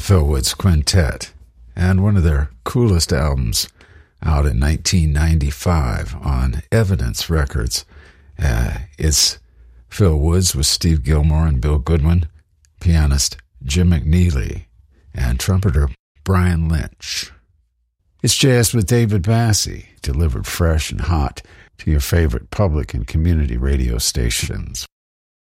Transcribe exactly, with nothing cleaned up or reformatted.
Phil Woods Quintet, and one of their coolest albums out in nineteen ninety-five on Evidence Records. Uh, it's Phil Woods with Steve Gilmore and Bill Goodwin, pianist Jim McNeely, and trumpeter Brian Lynch. It's Jazz with David Bassie, delivered fresh and hot to your favorite public and community radio stations.